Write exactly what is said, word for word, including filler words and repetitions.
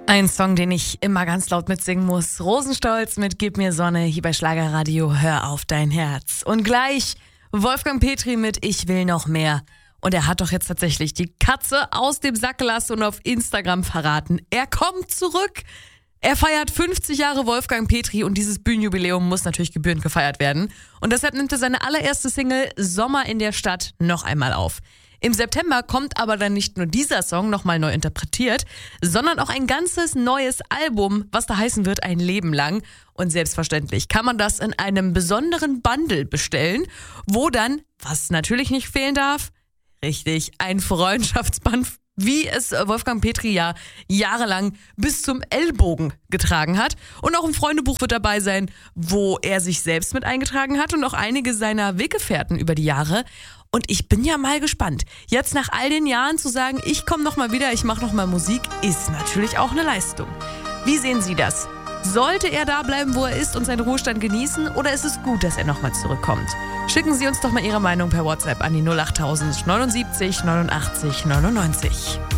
Ein Song, den ich immer ganz laut mitsingen muss. Rosenstolz mit Gib mir Sonne hier bei Schlagerradio. Hör auf dein Herz. Und gleich Wolfgang Petri mit Ich will noch mehr. Und er hat doch jetzt tatsächlich die Katze aus dem Sack gelassen und auf Instagram verraten. Er kommt zurück. Er feiert fünfzig Jahre Wolfgang Petri und dieses Bühnenjubiläum muss natürlich gebührend gefeiert werden. Und deshalb nimmt er seine allererste Single Sommer in der Stadt noch einmal auf. Im September kommt aber dann nicht nur dieser Song nochmal neu interpretiert, sondern auch ein ganzes neues Album, was da heißen wird Ein Leben lang. Und selbstverständlich kann man das in einem besonderen Bundle bestellen, wo dann, was natürlich nicht fehlen darf, richtig, ein Freundschaftsband, wie es Wolfgang Petri ja jahrelang bis zum Ellbogen getragen hat. Und auch ein Freundebuch wird dabei sein, wo er sich selbst mit eingetragen hat und auch einige seiner Weggefährten über die Jahre. Und ich bin ja mal gespannt. Jetzt nach all den Jahren zu sagen, ich komme noch mal wieder, ich mache noch mal Musik, ist natürlich auch eine Leistung. Wie sehen Sie das? Sollte er da bleiben, wo er ist und seinen Ruhestand genießen? Oder ist es gut, dass er noch mal zurückkommt? Schicken Sie uns doch mal Ihre Meinung per WhatsApp an die null acht null null neunundsiebzig neunundachtzig neunundneunzig.